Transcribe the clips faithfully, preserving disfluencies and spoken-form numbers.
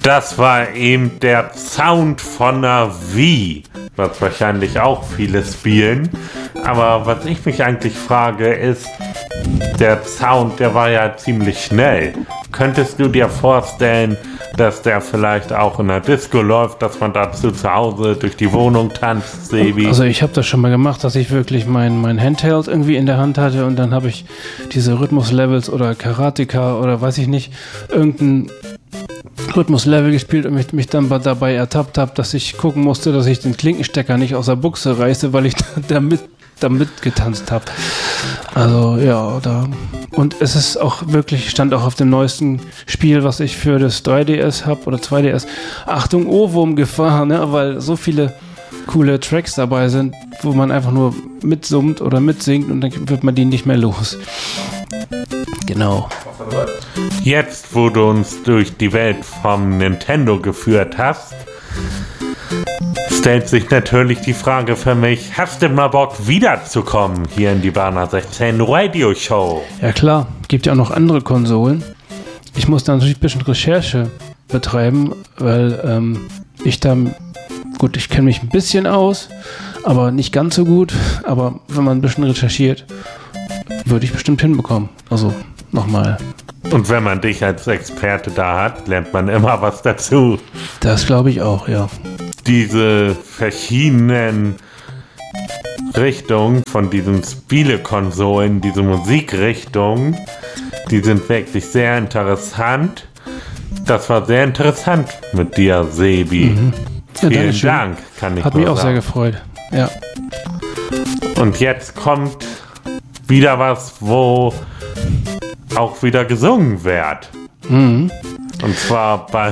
Das war eben der Sound von einer Wii, was wahrscheinlich auch viele spielen. Aber was ich mich eigentlich frage ist, der Sound, der war ja ziemlich schnell. Könntest du dir vorstellen, dass der vielleicht auch in der Disco läuft, dass man dazu zu Hause durch die Wohnung tanzt, Sebi? Also ich habe das schon mal gemacht, dass ich wirklich mein, mein Handheld irgendwie in der Hand hatte und dann habe ich diese Rhythmus-Levels oder Karateka oder weiß ich nicht, irgendein Rhythmus-Level gespielt und mich, mich dann dabei ertappt habe, dass ich gucken musste, dass ich den Klinkenstecker nicht aus der Buchse reiße, weil ich damit damit getanzt habe. Also ja, da und es ist auch wirklich, stand auch auf dem neuesten Spiel, was ich für das drei D S habe oder zwei D S. Achtung, Ohrwurm-Gefahr, ne? Weil so viele coole Tracks dabei sind, wo man einfach nur mitsummt oder mitsingt und dann wird man die nicht mehr los. Genau. Jetzt, wo du uns durch die Welt vom Nintendo geführt hast, stellt sich natürlich die Frage für mich, hast du mal Bock wiederzukommen hier in die Warner sechzehn Radio Show? Ja klar, gibt ja auch noch andere Konsolen. Ich muss da natürlich ein bisschen Recherche betreiben, weil ähm, ich da, gut, ich kenne mich ein bisschen aus, aber nicht ganz so gut. Aber wenn man ein bisschen recherchiert, würde ich bestimmt hinbekommen. Also nochmal. Und wenn man dich als Experte da hat, lernt man immer was dazu. Das glaube ich auch, ja. Diese verschiedenen Richtungen von diesen Spielekonsolen, diese Musikrichtungen, die sind wirklich sehr interessant. Das war sehr interessant mit dir, Sebi. Mhm. Ja, vielen Dank, kann ich Hat nur mich auch sagen. sehr gefreut, ja. Und jetzt kommt wieder was, wo auch wieder gesungen wird. Mhm. Und zwar beim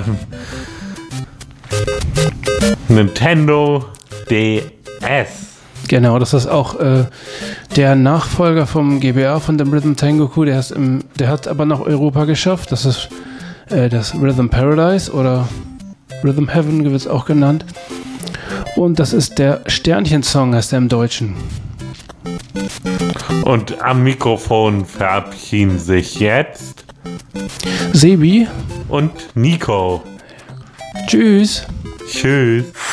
Nintendo D S. Genau, das ist auch äh, der Nachfolger vom G B A, von dem Rhythm Tengoku. Der, ist im, der hat aber nach Europa geschafft. Das ist äh, das Rhythm Paradise oder Rhythm Heaven wird es auch genannt. Und das ist der Sternchen-Song, heißt der im Deutschen. Und am Mikrofon verabschieden sich jetzt Sebi und Nico. Tschüss. Tschüss.